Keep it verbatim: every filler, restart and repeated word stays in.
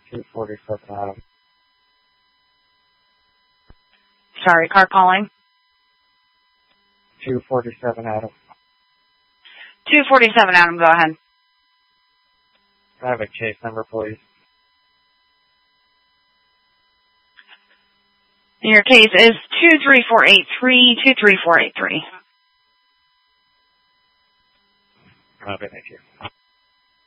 two forty-seven Adam. Sorry, car calling. two forty-seven Adam. two forty-seven Adam, go ahead. I have a case number, please. Your case is two three four eight three, two three four eight three. Okay, thank you.